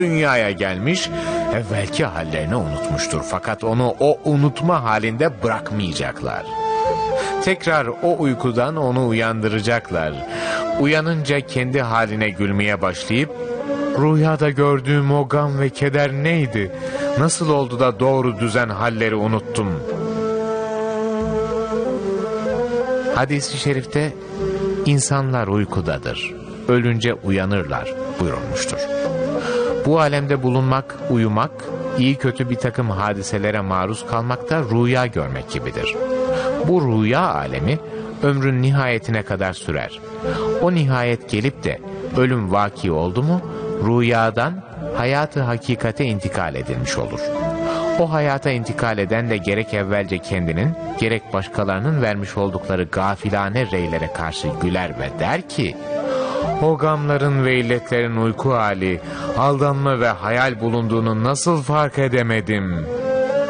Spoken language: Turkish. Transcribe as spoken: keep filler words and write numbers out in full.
dünyaya gelmiş, evvelki hallerini unutmuştur. Fakat onu o unutma halinde bırakmayacaklar. Tekrar o uykudan onu uyandıracaklar. Uyanınca kendi haline gülmeye başlayıp, rüyada gördüğüm o gam ve keder neydi? Nasıl oldu da doğru düzen halleri unuttum? Hadis-i şerifte insanlar uykudadır, ölünce uyanırlar buyurulmuştur. Bu alemde bulunmak, uyumak, iyi kötü bir takım hadiselere maruz kalmak da rüya görmek gibidir. Bu rüya alemi ömrün nihayetine kadar sürer. O nihayet gelip de ölüm vaki oldu mu, rüyadan hayatı hakikate intikal edilmiş olur. O hayata intikal eden de gerek evvelce kendinin, gerek başkalarının vermiş oldukları gafilane reylere karşı güler ve der ki, o gamların ve illetlerin uyku hali, aldanma ve hayal bulunduğunu nasıl fark edemedim?